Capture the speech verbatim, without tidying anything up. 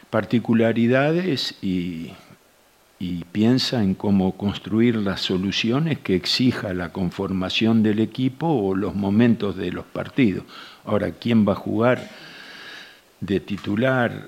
particularidades y, y piensa en cómo construir las soluciones que exija la conformación del equipo o los momentos de los partidos. Ahora, ¿quién va a jugar de titular